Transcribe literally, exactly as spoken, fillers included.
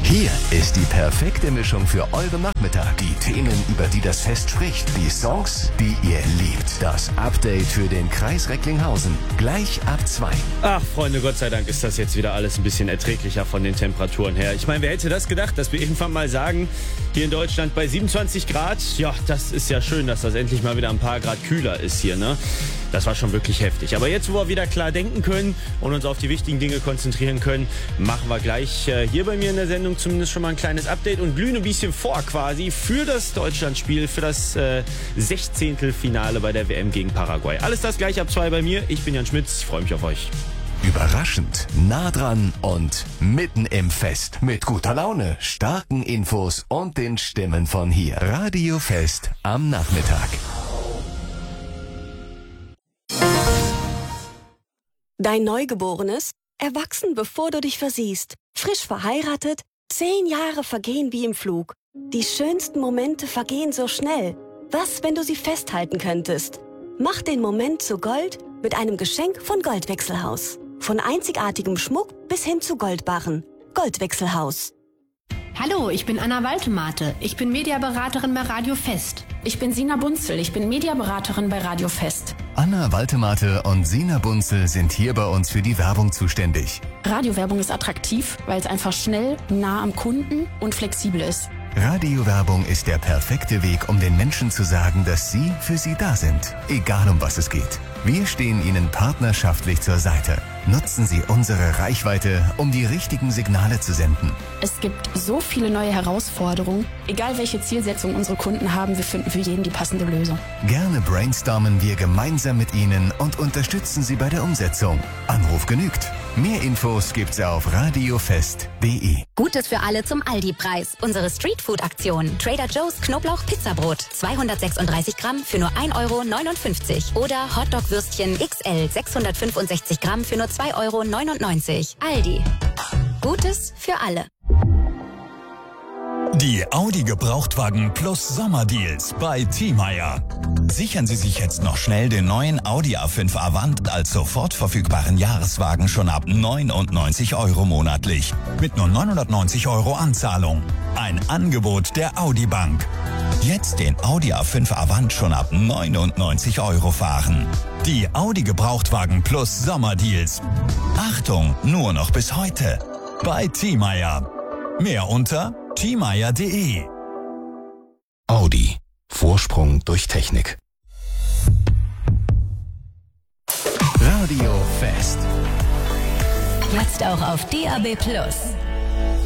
Hier ist die perfekte Mischung für euren Nachmittag. Die Themen, über die das Fest spricht. Die Songs, die ihr liebt. Das Update für den Kreis Recklinghausen. Gleich ab zwei. Ach, Freunde, Gott sei Dank ist das jetzt wieder alles ein bisschen erträglicher von den Temperaturen her. Ich meine, wer hätte das gedacht, dass wir irgendwann mal sagen, hier in Deutschland bei siebenundzwanzig Grad, ja, das ist ja schön, dass das endlich mal wieder ein paar Grad kühler ist hier, ne? Das war schon wirklich heftig. Aber jetzt, wo wir wieder klar denken können und uns auf die wichtigen Dinge konzentrieren können, machen wir gleich äh, hier bei mir in der Sendung zumindest schon mal ein kleines Update und glühen ein bisschen vor quasi für das Deutschlandspiel, für das äh, Sechzehntelfinale bei der W M gegen Paraguay. Alles das gleich ab zwei bei mir. Ich bin Jan Schmitz, ich freue mich auf euch. Überraschend, nah dran und mitten im Fest. Mit guter Laune, starken Infos und den Stimmen von hier. Radio Fest am Nachmittag. Dein Neugeborenes, erwachsen bevor du dich versiehst, frisch verheiratet, zehn Jahre vergehen wie im Flug. Die schönsten Momente vergehen so schnell. Was, wenn du sie festhalten könntest? Mach den Moment zu Gold mit einem Geschenk von Goldwechselhaus. Von einzigartigem Schmuck bis hin zu Goldbarren. Goldwechselhaus. Hallo, ich bin Anna Waltemate. Ich bin Mediaberaterin bei Radio Fest. Ich bin Sina Bunzel. Ich bin Mediaberaterin bei Radio Fest. Anna Waltemate und Sina Bunzel sind hier bei uns für die Werbung zuständig. Radiowerbung ist attraktiv, weil es einfach schnell, nah am Kunden und flexibel ist. Radiowerbung ist der perfekte Weg, um den Menschen zu sagen, dass sie für sie da sind. Egal um was es geht. Wir stehen Ihnen partnerschaftlich zur Seite. Nutzen Sie unsere Reichweite, um die richtigen Signale zu senden. Es gibt so viele neue Herausforderungen. Egal welche Zielsetzung unsere Kunden haben, wir finden für jeden die passende Lösung. Gerne brainstormen wir gemeinsam mit Ihnen und unterstützen Sie bei der Umsetzung. Anruf genügt. Mehr Infos gibt's auf radiofest punkt de. Gutes für alle zum Aldi-Preis. Unsere Streetfood-Aktion. Trader Joe's Knoblauch-Pizzabrot. zweihundertsechsunddreißig Gramm für nur ein Euro neunundfünfzig. Oder Hotdog-Würstchen X L sechshundertfünfundsechzig Gramm für nur zwei Euro neunundneunzig. Aldi. Gutes für alle. Die Audi Gebrauchtwagen Plus Sommerdeals bei Thiemeyer. Sichern Sie sich jetzt noch schnell den neuen Audi A fünf Avant als sofort verfügbaren Jahreswagen schon ab neunundneunzig Euro monatlich. Mit nur neunhundertneunzig Euro Anzahlung. Ein Angebot der Audi Bank. Jetzt den Audi A fünf Avant schon ab neunundneunzig Euro fahren. Die Audi Gebrauchtwagen Plus Sommerdeals. Achtung, nur noch bis heute. Bei Thiemeyer. Mehr unter thiemeyer punkt de. Audi. Vorsprung durch Technik. Radio Fest. Jetzt auch auf D A B Plus.